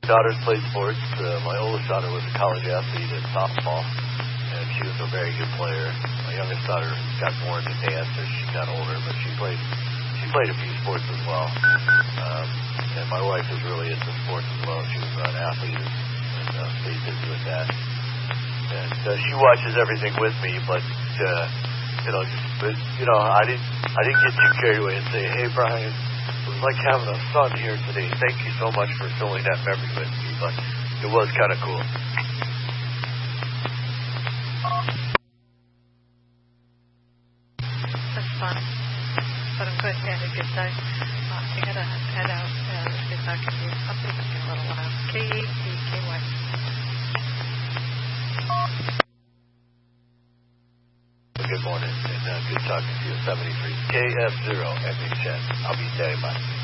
daughters played sports. My oldest daughter was a college athlete in softball, and she was a very good player. My youngest daughter got more into dance as she got older, but she played a few sports as well. And my wife is really into sports as well. She was an athlete and stayed busy with that. And she watches everything with me, but I didn't get too carried away and say, "Hey, Brian, it was like having a son here today. Thank you so much for filling that memory with me." But it was kind of cool. That's fun. But I'm good. Yeah, had a good time. I gotta head out. Get back to you. I'll be back in a little while. KATKY. Good morning, and good talking to you. 73 KF0 MHN. I'll be standing by.